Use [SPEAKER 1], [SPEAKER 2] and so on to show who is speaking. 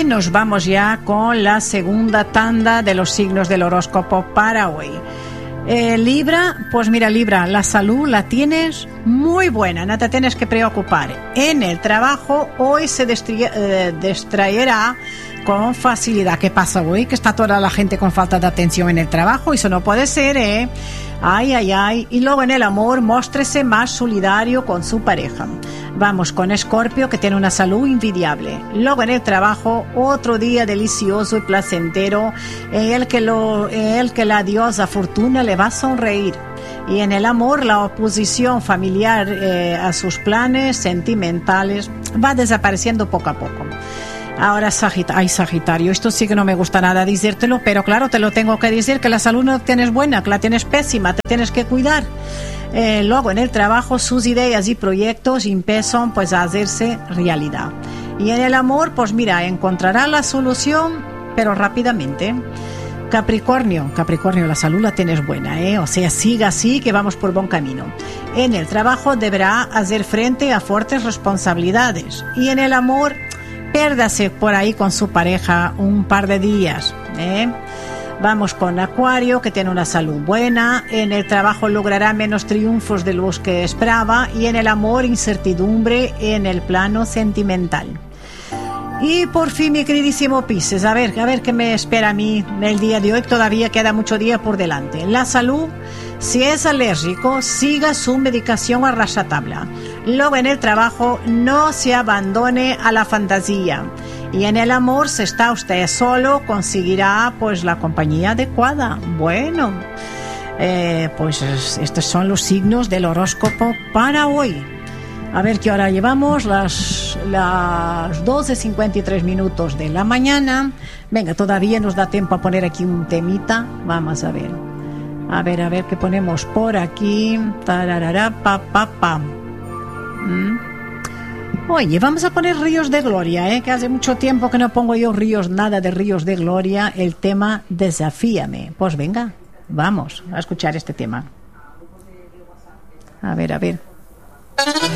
[SPEAKER 1] nos vamos ya con la segunda tanda de los signos del horóscopo para hoy. Libra, pues mira, Libra, la salud la tienes muy buena, no te tienes que preocupar. En el trabajo hoy se distraerá con facilidad. ¿Qué pasa hoy? Que está toda la gente con falta de atención en el trabajo. Eso no puede ser, ¿eh? Ay, ay, ay. Y luego en el amor, muéstrese más solidario con su pareja. Vamos con Escorpio, que tiene una salud envidiable. Luego en el trabajo, otro día delicioso y placentero, en el que la diosa Fortuna le va a sonreír. Y en el amor, la oposición familiar a sus planes sentimentales va desapareciendo poco a poco. Ahora Sagitario, esto sí que no me gusta nada decírtelo, pero claro, te lo tengo que decir, que la salud no tienes buena, que la tienes pésima, te tienes que cuidar. Luego en el trabajo sus ideas y proyectos empiezan pues a hacerse realidad. Y en el amor, pues mira, encontrará la solución, pero rápidamente. Capricornio, la salud la tienes buena, o sea, siga así que vamos por buen camino. En el trabajo deberá hacer frente a fuertes responsabilidades. Y en el amor, pérdase por ahí con su pareja un par de días, Vamos con Acuario, que tiene una salud buena. En el trabajo logrará menos triunfos de los que esperaba. Y en el amor, incertidumbre en el plano sentimental. Y por fin, mi queridísimo Piscis, a ver qué me espera a mí el día de hoy. Todavía queda mucho día por delante. La salud, si es alérgico, siga su medicación a rajatabla. Luego en el trabajo, no se abandone a la fantasía. Y en el amor, si está usted solo, conseguirá pues la compañía adecuada. Bueno, pues estos son los signos del horóscopo para hoy. A ver qué hora llevamos, las 12:53 de la mañana. Venga, todavía nos da tiempo a poner aquí un temita. Vamos a ver. A ver qué ponemos por aquí. Tararara, pa. Oye, vamos a poner Ríos de Gloria, que hace mucho tiempo que no pongo yo nada de Ríos de Gloria, el tema Desafíame. Pues venga, vamos a escuchar este tema. A ver.